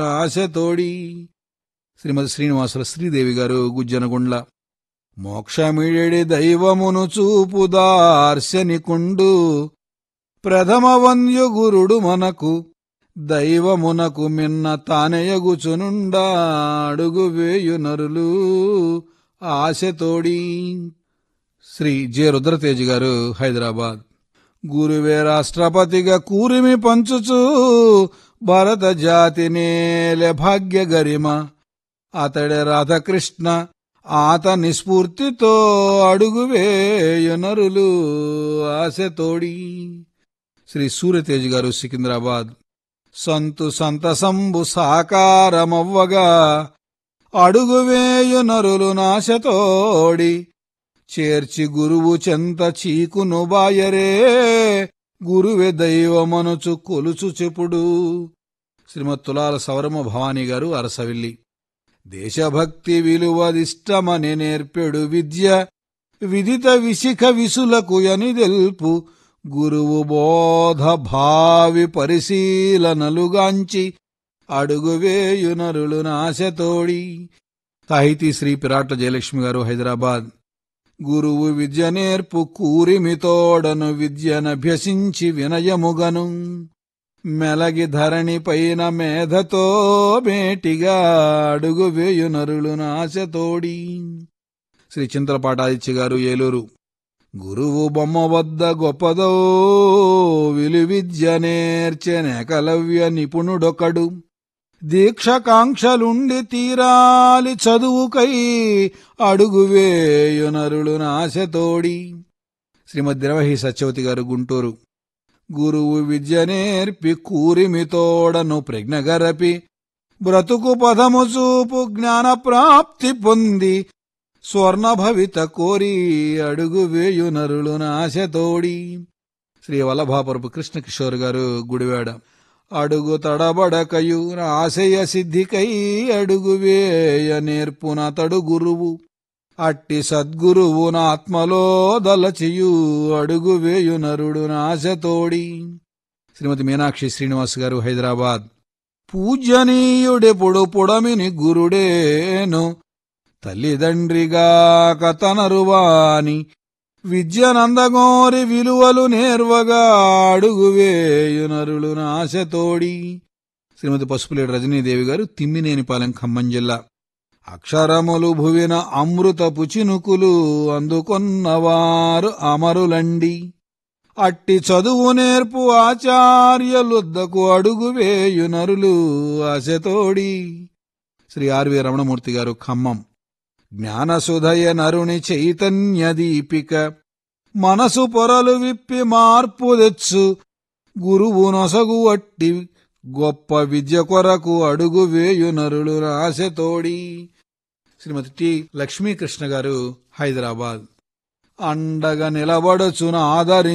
ఆశతోడి. శ్రీమతి శ్రీనివాసుల శ్రీదేవి గారు గుజ్జనగుండ్ల. మోక్షమిడెడి దైవమును చూపు దార్శనికుండు, ప్రథమ వంద్యు గురుడు మనకు దైవమునకు మిన్న తానెయగుచునుండా, అడుగు వేయు నరులు ఆశతోడి. శ్రీ జె రుద్రతేజ్ గారు హైదరాబాద్. గురువే రాష్ట్రపతిగా కూరిమి పంచుచు, భరత జాతి నేలె భాగ్య గరిమ, అతడే రాధకృష్ణ ఆతని స్ఫూర్తితో, అడుగు వేయు నరులు ఆశతోడి. శ్రీ సూర్యతేజ్ గారు సికింద్రాబాద్. సంతసంబు సాకారమవ్వగా, అడుగు వేయు నరులు నాశతోడి, చేర్చి గురువు చెంత చీకును బాయరే, గురువే దైవమనుచు కొలుచు చెప్పుడు. శ్రీమతి తులాల సౌరమ భవానీ గారు అరసవిల్లి. దేశభక్తి విలువదిష్టమని నేర్పెడు విద్య, విదిత విశిఖ విసులకు ఎనిదెల్పు, గురువు బోధ భావి పరిశీలనలుగాంచి, అడుగు వేయు నరులు నాశతోడి. సాహితీ శ్రీ పిరాట్ల జయలక్ష్మి గారు హైదరాబాద్. గురువు విద్య నేర్పు కూరిమితోడను, విద్యనభ్యసించి వినయముగను, మెలగి ధరణి పైన మేధతో మేటిగా, అడుగు వేయు నరులు నాశతోడి. శ్రీ చింతలపాట ఆదిత్య గారు ఏలూరు. గురువు బొమ్మ వద్ద గొప్పదో విలువిద్య నేర్చెనెకలవ్య నిపుణుడొకడు, దీక్షకాంక్షలుండి తీరాలి చదువుకై, అడుగు వేయు నరులు నాశతోడి. శ్రీమద్ ద్రవహి సత్యవతి గారు గుంటూరు. గురువు విద్య నేర్పి కూరిమితోడను ప్రజ్ఞగరపి, బ్రతుకు పదము చూపు జ్ఞానప్రాప్తి పొంది, స్వర్ణ భవిత కోరి, అడుగు వేయు నరులు నాశతోడి. శ్రీ వల్లభాపురపు కృష్ణకిషోర్ గారు గుడివాడ. అడుగు తడబడకయు ఆశయ సిద్ధికై, అడుగు వేయ నేర్పునతడు గురువు, అట్టి సద్గురువున ఆత్మలో దలచియు, అడుగు వేయు నరుడు నాశతోడి. శ్రీమతి మీనాక్షి శ్రీనివాస్ గారు హైదరాబాద్. పూజ్యనీయుడెప్పుడు పుడమిని గురుడేను, తల్లిదండ్రిగాక తనరువాని, విద్యనందగోరి విలువలు నేర్వగా, అడుగు వేయు నరులు నాశతోడి. శ్రీమతి పసుపులేటి రజనీదేవి గారు తిమ్మినేనిపాలెం ఖమ్మం జిల్లా. అక్షరములు భువిన అమృతపు చినుకులు, అందుకొన్నవారు అమరులండి, అట్టి చదువు నేర్పు ఆచార్యులొద్దకు, అడుగు వేయు నరులు ఆశతోడి. శ్రీ ఆర్వి రమణమూర్తి గారు ఖమ్మం. జ్ఞానసుధయ నరుని చైతన్య దీపిక, మనసు పొరలు విప్పి మార్పు తెచ్చు, గురువు నొసగు అట్టి గొప్ప విద్య కొరకు, అడుగు వేయు నరులు ఆశతోడి. శ్రీమతి టి లక్ష్మీకృష్ణ గారు హైదరాబాద్. అండగా నిలబడుచున ఆదరి